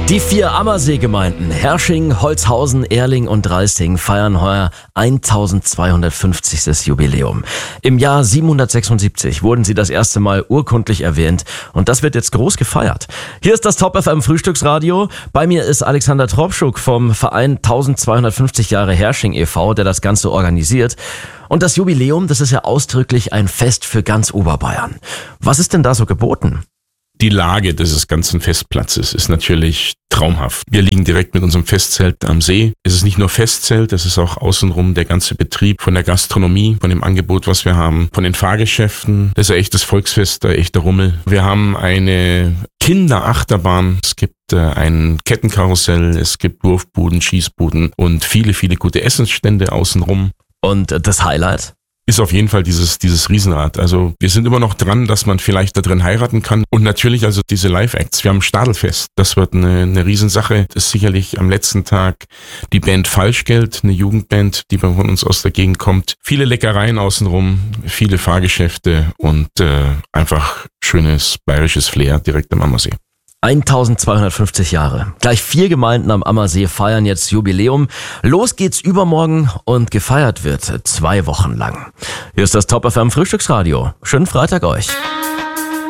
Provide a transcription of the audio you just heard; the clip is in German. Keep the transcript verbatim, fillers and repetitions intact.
Die vier Ammersee-Gemeinden Herrsching, Holzhausen, Erling und Dreisting feiern heuer eintausendzweihundertfünfzigstes Jubiläum. Im Jahr siebenhundertsechsundsiebzig wurden sie das erste Mal urkundlich erwähnt und das wird jetzt groß gefeiert. Hier ist das Top F M Frühstücksradio. Bei mir ist Alexander Tropschuk vom Verein eintausendzweihundertfünfzig Jahre Herrsching e V, der das Ganze organisiert. Und das Jubiläum, das ist ja ausdrücklich ein Fest für ganz Oberbayern. Was ist denn da so geboten? Die Lage dieses ganzen Festplatzes ist natürlich traumhaft. Wir liegen direkt mit unserem Festzelt am See. Es ist nicht nur Festzelt, es ist auch außenrum der ganze Betrieb von der Gastronomie, von dem Angebot, was wir haben, von den Fahrgeschäften. Das ist ein echtes Volksfest, ein echter Rummel. Wir haben eine Kinderachterbahn, es gibt äh, ein Kettenkarussell, es gibt Wurfbuden, Schießbuden und viele, viele gute Essensstände außenrum. Und das Highlight? Ist auf jeden Fall dieses dieses Riesenrad. Also wir sind immer noch dran, dass man vielleicht da drin heiraten kann. Und natürlich also diese Live-Acts. Wir haben Stadelfest. Das wird eine, eine Riesensache. Das ist sicherlich am letzten Tag die Band Falschgeld, eine Jugendband, die von uns aus der Gegend kommt. Viele Leckereien außenrum, viele Fahrgeschäfte und äh, einfach schönes bayerisches Flair direkt am Ammersee. eintausendzweihundertfünfzig Jahre. Gleich vier Gemeinden am Ammersee feiern jetzt Jubiläum. Los geht's übermorgen und gefeiert wird zwei Wochen lang. Hier ist das Top F M Frühstücksradio. Schönen Freitag euch.